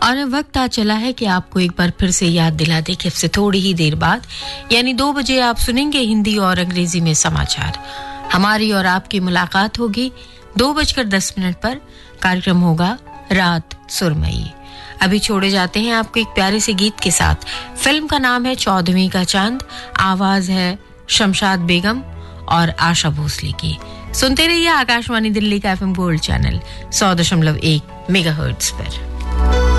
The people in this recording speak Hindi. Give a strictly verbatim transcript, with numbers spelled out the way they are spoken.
और वक्त आ चला है कि आपको एक बार फिर से याद दिला दे कि अब से थोड़ी ही देर बाद यानी दो बजे आप सुनेंगे हिंदी और अंग्रेजी में समाचार। हमारी और आपकी मुलाकात होगी दो बजकर दस मिनट पर। कार्यक्रम होगा रात सुरमई। अभी छोड़े जाते हैं आपको एक प्यारे से गीत के साथ। फिल्म का नाम है चौदहवीं का चांद, आवाज है शमशाद बेगम और आशा भोसले की। सुनते रहिए आकाशवाणी दिल्ली का एफएम गोल्ड चैनल सौ दशमलव एक मेगाहर्ट्ज पर।